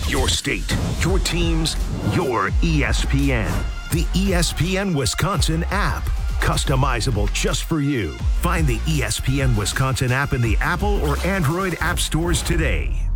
Your state, your teams, your ESPN. The ESPN Wisconsin app. Customizable just for you. Find the ESPN Wisconsin app in the Apple or Android app stores today.